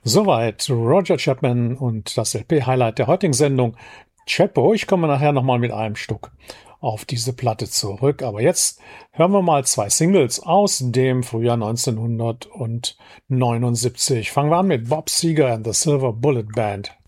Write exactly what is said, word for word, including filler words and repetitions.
Soweit Roger Chapman und das L P-Highlight der heutigen Sendung. Chapo, ich komme nachher nochmal mit einem Stück auf diese Platte zurück. Aber jetzt hören wir mal zwei Singles aus dem Frühjahr neunzehnhundertneunundsiebzig. Fangen wir an mit Bob Seger and the Silver Bullet Band.